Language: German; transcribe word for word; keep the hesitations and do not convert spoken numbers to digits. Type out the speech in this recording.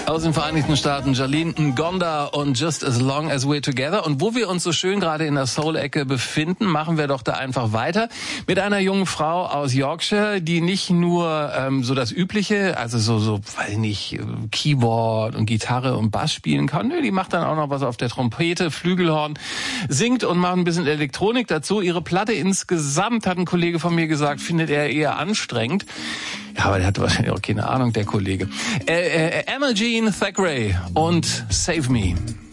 Aus den Vereinigten Staaten, Jalene Ngonda und Just As Long As We're Together. Und wo wir uns so schön gerade in der Soul-Ecke befinden, machen wir doch da einfach weiter mit einer jungen Frau aus Yorkshire, die nicht nur ähm, so das Übliche, also so, so, weiß ich nicht, Keyboard und Gitarre und Bass spielen kann. Nö, die macht dann auch noch was auf der Trompete, Flügelhorn, singt und macht ein bisschen Elektronik dazu. Ihre Platte insgesamt, hat ein Kollege von mir gesagt, findet er eher anstrengend. Ja, aber der hat wahrscheinlich auch keine Ahnung, der Kollege. Äh, äh, Emma Jean Thackeray und Save Me.